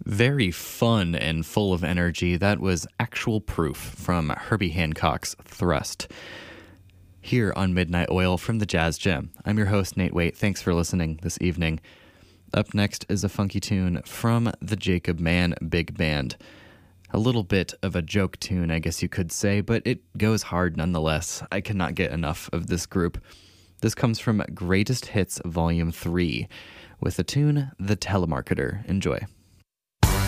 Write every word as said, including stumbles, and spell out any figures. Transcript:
Very fun and full of energy. That was Actual Proof from Herbie Hancock's Thrust. Here on Midnight Oil from the Jazz Gem. I'm your host, Nate Waite. Thanks for listening this evening. Up next is a funky tune from the Jacob Mann Big Band. A little bit of a joke tune, I guess you could say, but it goes hard nonetheless. I cannot get enough of this group. This comes from Greatest Hits Volume three with the tune The Telemarketer. Enjoy.